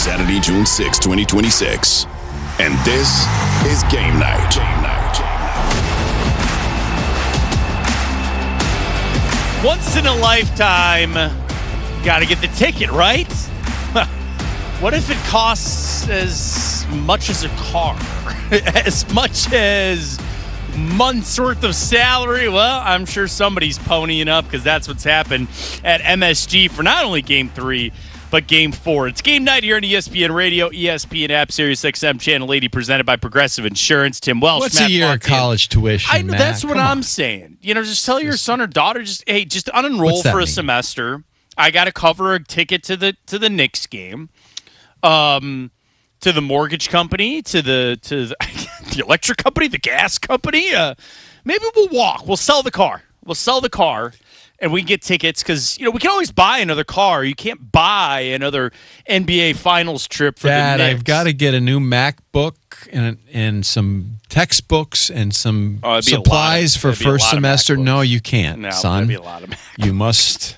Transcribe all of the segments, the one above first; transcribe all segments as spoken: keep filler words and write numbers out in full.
Saturday, June sixth, twenty twenty-six. And this is Game Night. Game Night. Once in a lifetime, got to get the ticket, right? What if it costs as much as a car? As much as months worth of salary? Well, I'm sure somebody's ponying up because that's what's happened at M S G for not only Game three, but Game four. It's Game Night here on E S P N Radio, E S P N app, Sirius X M Channel eighty, presented by Progressive Insurance. Tim Welsh, What's Matt a year of Fontaine. college tuition, I know, Matt? that's what Come I'm on. saying. You know, just tell your son or daughter, just hey, just unenroll What's that for a mean? semester. I got to cover a ticket to the to the Knicks game, um, to the mortgage company, to the to the, the electric company, the gas company. Uh, maybe we'll walk. We'll sell the car. We'll sell the car, and we can get tickets because you know we can always buy another car. You can't buy another N B A Finals trip for Dad, the Knicks. I've got to get a new MacBook and and some textbooks and some Oh, it'd be a lot of- supplies for it'd be a first lot of semester. MacBooks. No, you can't, No, son. that'd be a lot of. You must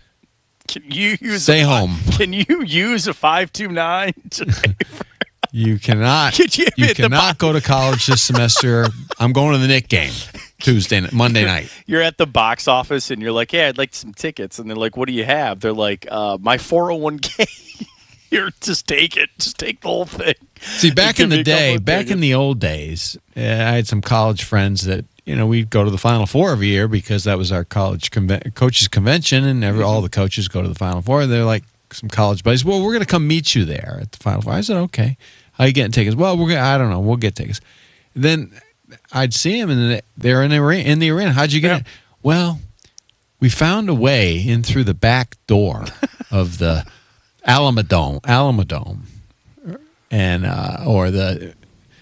Can you use stay a, home. Can you use a five two nine today? You cannot. Could you you hit the cannot bo- go to college this semester. I'm going to the Knick game Tuesday, Monday night. You're at the box office and you're like, "Hey, I'd like some tickets." And they're like, "What do you have?" They're like, uh, "My four oh one k." Here, just take it. Just take the whole thing. See, back Give in me the a couple day, of back tickets. in the old days, uh, I had some college friends that, you know, we'd go to the Final Four every year because that was our college conven- coaches convention, and every, all the coaches go to the Final Four. They're like some college buddies. Well, we're going to come meet you there at the Final Four. I said, okay. How you getting tickets? Well, we're gonna, I don't know. We'll get tickets. Then I'd see them, and they're in the arena. In the arena. How'd you get Yeah. it? Well, we found a way in through the back door of the Alamodome, Alamodome, and uh, or the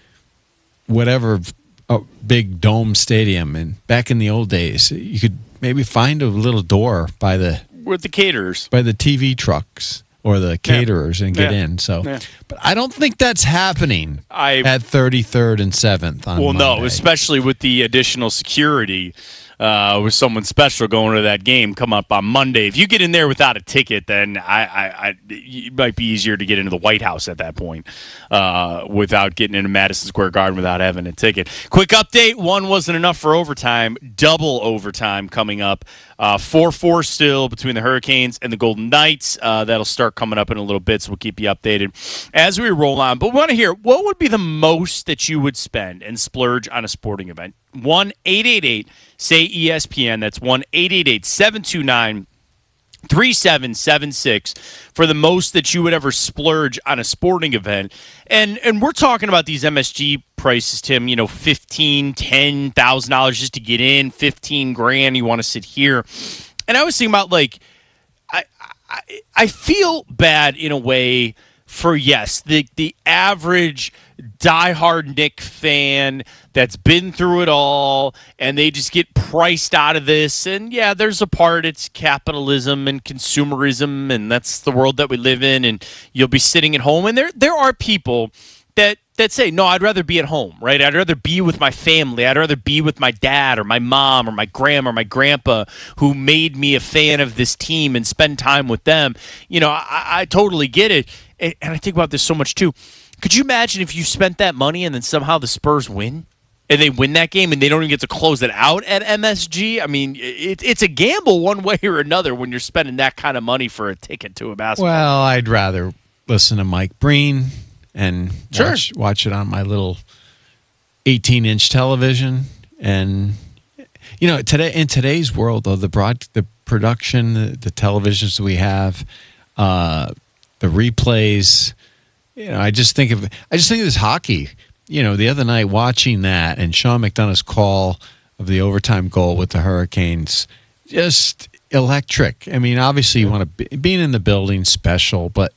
whatever uh, big dome stadium. And back in the old days, you could maybe find a little door by the With the caterers. by the T V trucks or the caterers and get Yeah. in. So, Yeah. but I don't think that's happening I at thirty-third and seventh on Well, Monday. no, especially with the additional security. Uh, with someone special going to that game come up on Monday. If you get in there without a ticket, then I, I, I it might be easier to get into the White House at that point uh, without getting into Madison Square Garden without having a ticket. Quick update: one wasn't enough for overtime. Double overtime coming up. Uh, four four still between the Hurricanes and the Golden Knights. Uh, that'll start coming up in a little bit, so we'll keep you updated as we roll on. But we want to hear, what would be the most that you would spend and splurge on a sporting event? one eight eight eight say E S P N. That's one eight eight eight seven two nine three seven seven six for the most that you would ever splurge on a sporting event. And and we're talking about these M S G prices, Tim, you know, fifteen, ten thousand dollars just to get in, fifteen grand, you want to sit here. And I was thinking about, like, I I, I feel bad in a way for, yes, the the average diehard Knick fan that's been through it all, and they just get priced out of this. And yeah, there's a part, it's capitalism and consumerism, and that's the world that we live in, and you'll be sitting at home. And there there are people that that say, no, I'd rather be at home, right? I'd rather be with my family. I'd rather be with my dad or my mom or my grandma or my grandpa who made me a fan of this team and spend time with them. You know, I, I totally get it. And I think about this so much too. Could you imagine if you spent that money and then somehow the Spurs win? And they win that game and they don't even get to close it out at M S G? I mean, it, it's a gamble one way or another when you're spending that kind of money for a ticket to a basketball. Well, I'd rather listen to Mike Breen and Sure. watch, watch it on my little eighteen-inch television. And, you know, today in today's world, though, the broad, the production, the, the televisions we have, uh, the replays, you know, I just think of I just think of this hockey. You know, the other night watching that and Sean McDonough's call of the overtime goal with the Hurricanes, just electric. I mean, obviously you want to be, being in the building special, but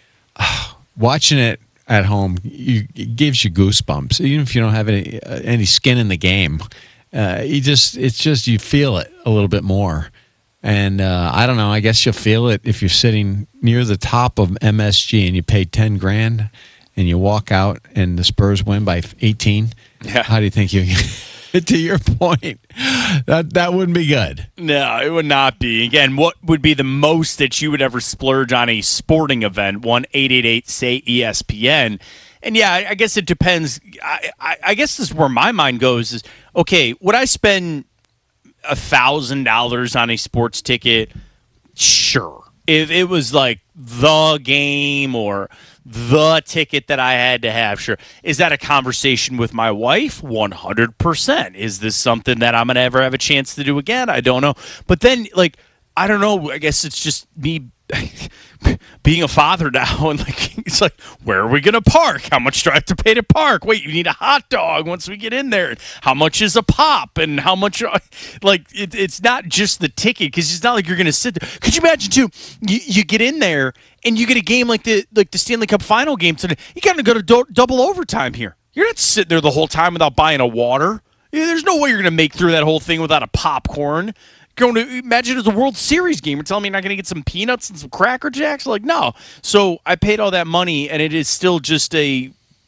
uh, watching it at home, you, it gives you goosebumps. Even if you don't have any uh, any skin in the game, uh, you just it's just you feel it a little bit more. And uh, I don't know. I guess you'll feel it if you're sitting near the top of M S G and you pay ten grand, and you walk out and the Spurs win by eighteen. Yeah. How do you think you? to your point, that that wouldn't be good. No, it would not be. Again, what would be the most that you would ever splurge on a sporting event? one eight eight eight say E S P N. And yeah, I, I guess it depends. I, I, I guess this is where my mind goes is, okay, would I spend one thousand dollars on a sports ticket? Sure. If it was like the game or the ticket that I had to have, sure. Is that a conversation with my wife? one hundred percent. Is this something that I'm going to ever have a chance to do again? I don't know. But then, like, I don't know. I guess it's just me being a father now, and like it's like, where are we gonna park? How much do I have to pay to park? Wait, you need a hot dog once we get in there. How much is a pop? And how much? Like it, it's not just the ticket, because it's not like you're gonna sit there. Could you imagine too? You, you get in there and you get a game like the like the Stanley Cup final game today. You gotta go to do- double overtime here. You're not sitting there the whole time without buying a water. There's no way you're gonna make through that whole thing without a popcorn. Going to imagine it's a World Series game. You're telling me you're not going to get some peanuts and some Cracker Jacks? Like, no. So I paid all that money, and it is still just a,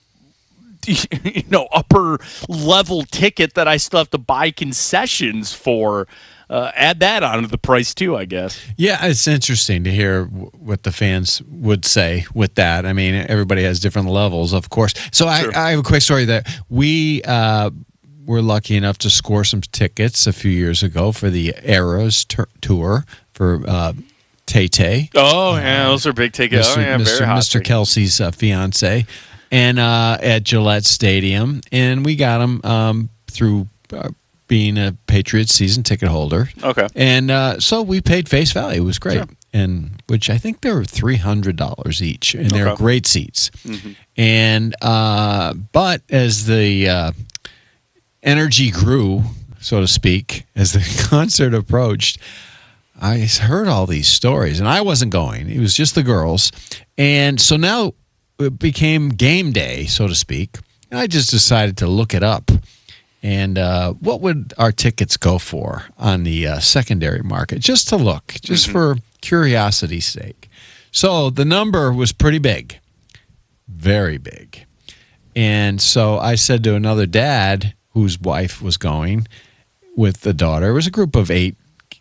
you know, upper level ticket that I still have to buy concessions for. Uh, add that onto the price too, I guess. Yeah, it's interesting to hear w- what the fans would say with that. I mean, everybody has different levels, of course. So Sure. I, I have a quick story that we. Uh, We're lucky enough to score some tickets a few years ago for the Eras tur- tour for uh, Tay Tay. Oh, yeah, those are big tickets. Mister Oh, yeah, Mister very hot Mister tickets. Kelsey's uh, fiance, and uh, at Gillette Stadium, and we got him um, through uh, being a Patriots season ticket holder. Okay. And uh, so we paid face value. It was great. Sure. And which I think they were three hundred dollars each, and they're Okay. great seats. Mm-hmm. And uh, but as the uh, energy grew, so to speak, as the concert approached, I heard all these stories, and I wasn't going. It was just the girls. And so now it became game day, so to speak. And I just decided to look it up. And uh, what would our tickets go for on the uh, secondary market? Just to look, just Mm-hmm. for curiosity's sake. So the number was pretty big, very big. And so I said to another dad whose wife was going with the daughter. It was a group of eight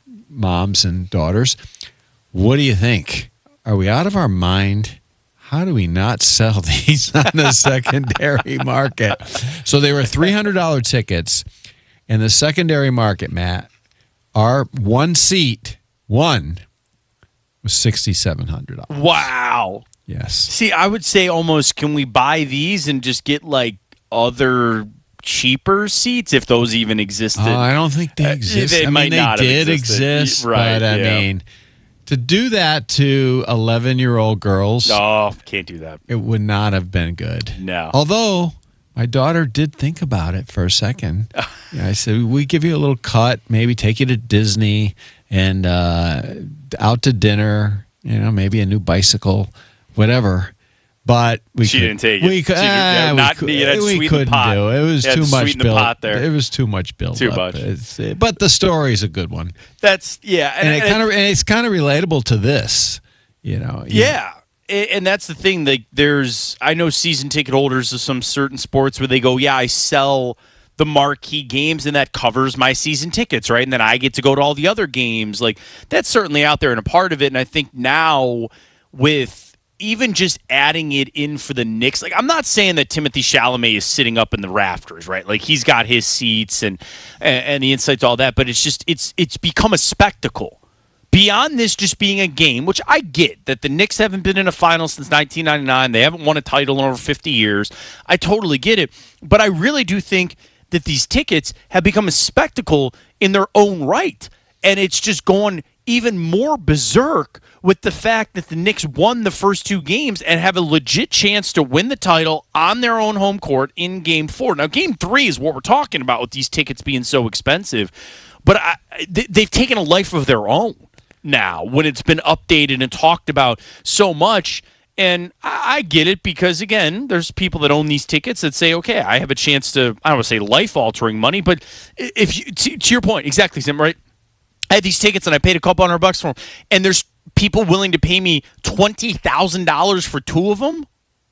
moms and daughters. What do you think? Are we out of our mind? How do we not sell these on the secondary market? So they were three hundred dollars tickets. And the secondary market, Matt, our one seat, one, was six thousand seven hundred dollars. Wow. Yes. See, I would say almost, can we buy these and just get like other cheaper seats, if those even existed? Oh, I don't think they Uh, exist. they I might mean, they not have did existed. exist, Right, but I yeah. mean, to do that to eleven-year-old girls, Oh, can't do that. it would not have been good. No. Although my daughter did think about it for a second. Yeah, I said, we give you a little cut, maybe take you to Disney and uh, out to dinner, you know, maybe a new bicycle, whatever. But we She could, didn't take it. We, could, She did- ah, yeah, we not- could- you had to we sweeten the couldn't pot. do it. It was You had too to much sweeten the build. pot there. It was too much build. Too up. much. It's, uh, but the story's a good one, That's yeah, and, it kind of and it's kind of relatable to this, you know. you- yeah. A- And that's the thing. Like, there's, I know season ticket holders of some certain sports where they go, yeah, I sell the marquee games and that covers my season tickets, right? And then I get to go to all the other games. Like, that's certainly out there and a part of it. And I think now with even just adding it in for the Knicks, like, I'm not saying that Timothy Chalamet is sitting up in the rafters, right? Like, he's got his seats and and, and the insights, all that, but it's just it's it's become a spectacle. Beyond this just being a game, which I get that the Knicks haven't been in a final since nineteen ninety-nine. They haven't won a title in over fifty years. I totally get it. But I really do think that these tickets have become a spectacle in their own right. And it's just going even more berserk with the fact that the Knicks won the first two games and have a legit chance to win the title on their own home court in game four. Now, game three is what we're talking about with these tickets being so expensive. But I, they- they've taken a life of their own now when it's been updated and talked about so much. And I I get it because, again, there's people that own these tickets that say, okay, I have a chance to, I don't want to say life-altering money, but if you, to, to your point, exactly, Sam, right? I had these tickets and I paid a couple hundred bucks for them, and there's people willing to pay me twenty thousand dollars for two of them?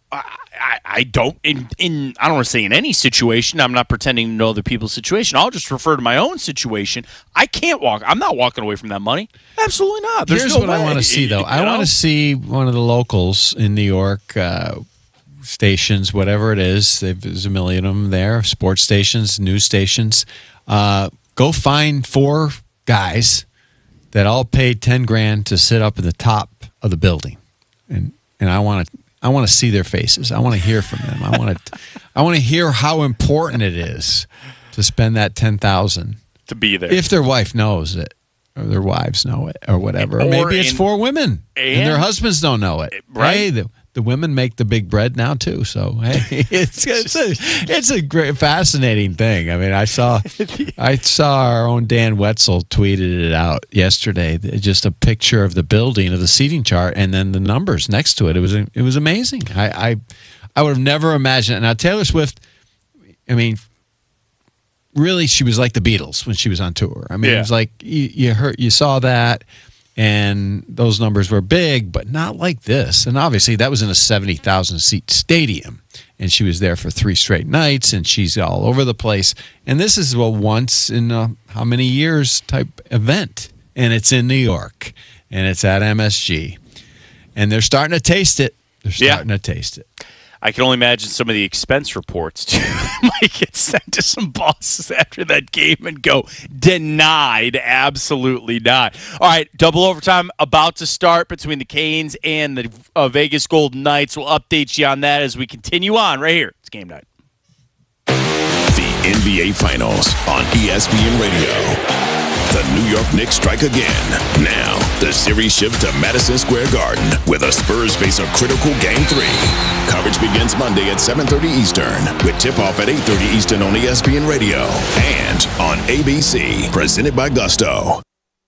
I, I, I don't in in I don't want to say in any situation. I'm not pretending to know other people's situation. I'll just refer to my own situation. I can't walk. I'm not walking away from that money. Absolutely not. There's Here's no what way. I want to see, though. You I want know? to see one of the locals in New York, uh, stations, whatever it is. There's a million of them there. Sports stations, news stations. Uh, go find four guys that all paid ten grand to sit up at the top of the building, and and I want to. I want to see their faces. I want to hear from them. I want to. I want to hear how important it is to spend that ten thousand to be there. if their wife knows it, or their wives know it, or whatever. Or, Or maybe it's in- for women, and, and- their husbands don't know it. Right. Hey, the, the women make the big bread now too. So hey, it's it's a it's a great, fascinating thing. I mean, I saw I saw our own Dan Wetzel tweeted it out yesterday. Just a picture of the building of the seating chart, and then the numbers next to it. It was it was amazing. I I, I would have never imagined it. Now Taylor Swift, I mean, really, she was like the Beatles when she was on tour. I mean, Yeah. it was like you, you heard, you saw that, and those numbers were big, but not like this. And obviously, that was in a seventy thousand seat stadium, and she was there for three straight nights, and she's all over the place. And this is a once in a, how many years type event, and it's in New York, and it's at M S G, and they're starting to taste it. They're Yeah. starting to taste it. I can only imagine some of the expense reports too might get sent to some bosses after that game and go denied, absolutely not. All right, double overtime about to start between the Canes and the uh, Vegas Golden Knights. We'll update you on that as we continue on right here. It's game night. The N B A Finals on E S P N Radio. The New York Knicks strike again. Now, the series shifts to Madison Square Garden, where the Spurs face a critical Game three. Coverage begins Monday at seven thirty Eastern, with tip-off at eight thirty Eastern on E S P N Radio and on A B C, presented by Gusto.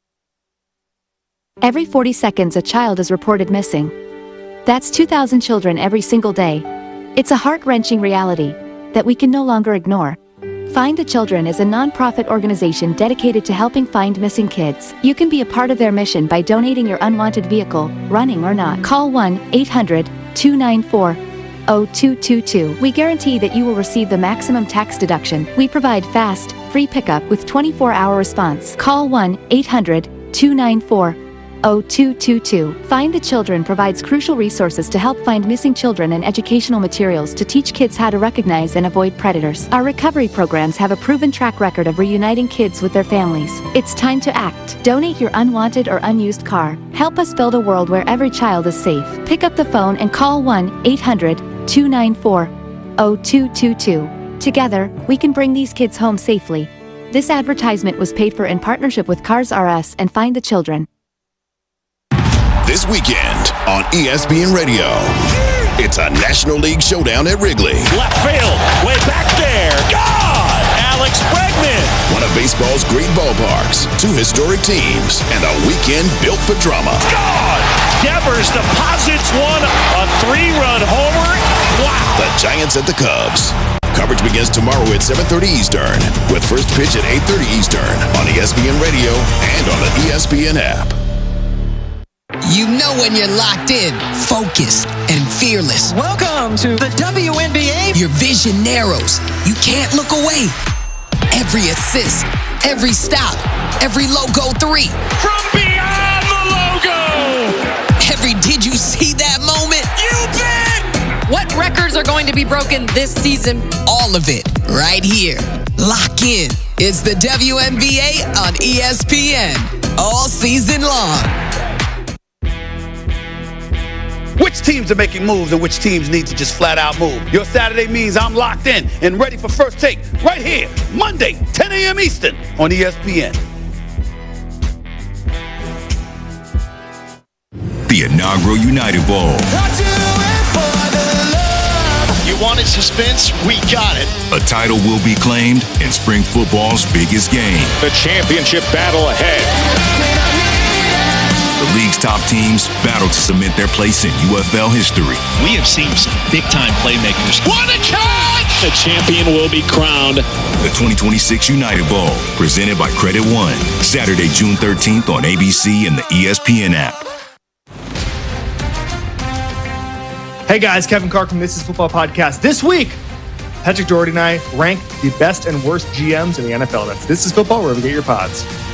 Every forty seconds, a child is reported missing. That's two thousand children every single day. It's a heart-wrenching reality that we can no longer ignore. Find the Children is a non-profit organization dedicated to helping find missing kids. You can be a part of their mission by donating your unwanted vehicle, running or not. Call one eight hundred two nine four zero two two two. We guarantee that you will receive the maximum tax deduction. We provide fast, free pickup with twenty-four hour response. Call one eight hundred two nine four zero two two two. Find the Children provides crucial resources to help find missing children and educational materials to teach kids how to recognize and avoid predators. Our recovery programs have a proven track record of reuniting kids with their families. It's time to act. Donate your unwanted or unused car. Help us build a world where every child is safe. Pick up the phone and call one eight hundred two nine four zero two two two. Together, we can bring these kids home safely. This advertisement was paid for in partnership with Cars R Us and Find the Children. This weekend on E S P N Radio, it's a National League showdown at Wrigley. Left field, way back there. God! Alex Bregman. One of baseball's great ballparks, two historic teams, and a weekend built for drama. God! Devers deposits one, a three-run homer. Wow! The Giants at the Cubs. Coverage begins tomorrow at seven thirty Eastern, with first pitch at eight thirty Eastern on E S P N Radio and on the E S P N app. You know when you're locked in, focused, and fearless. Welcome to the W N B A. Your vision narrows. You can't look away. Every assist, every stop, every logo three. From beyond the logo. Every did you see that moment? You bet. What records are going to be broken this season? All of it right here. Lock in. It's the W N B A on E S P N. All season long. Which teams are making moves and which teams need to just flat out move? Your Saturday means I'm locked in and ready for First Take right here, Monday, ten a.m. Eastern on E S P N. The inaugural United Bowl. You wanted suspense? We got it. A title will be claimed in spring football's biggest game. The championship battle ahead. The league's top teams battle to cement their place in U F L history. We have seen some big-time playmakers. What a catch! The champion will be crowned. The twenty twenty-six United Bowl, presented by Credit One. Saturday, June thirteenth on A B C and the E S P N app. Hey guys, Kevin Clark from This Is Football Podcast. This week, Patrick Doherty and I rank the best and worst G Ms in the N F L. That's This Is Football, wherever you get your pods.